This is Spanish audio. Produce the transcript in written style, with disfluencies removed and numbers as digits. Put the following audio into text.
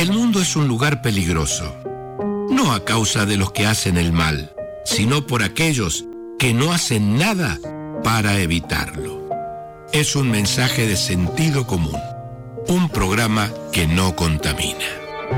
El mundo es un lugar peligroso, no a causa de los que hacen el mal, sino por aquellos que no hacen nada para evitarlo. Es un mensaje de sentido común, un programa que no contamina.